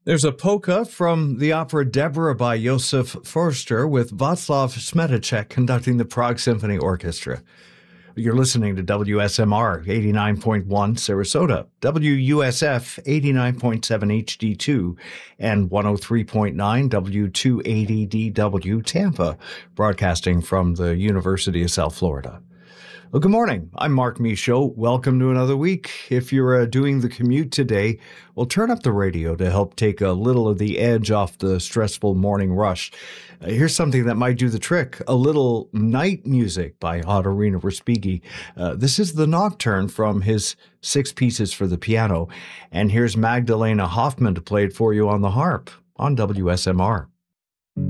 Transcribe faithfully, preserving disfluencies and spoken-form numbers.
There's a polka from the opera Deborah by Josef Forster with Václav Smetacek conducting the Prague Symphony Orchestra. You're listening to W S M R eighty-nine point one Sarasota, W U S F eighty-nine point seven H D two, and one oh three point nine W two eighty D W Tampa, broadcasting from the University of South Florida. Well, good morning. I'm Mark Michaud. Welcome to another week. If you're uh, doing the commute today, well, turn up the radio to help take a little of the edge off the stressful morning rush. Uh, here's something that might do the trick. A little night music by Ottorino Respighi. Uh, this is the Nocturne from his Six Pieces for the Piano. And here's Magdalena Hoffman to play it for you on the harp on W S M R.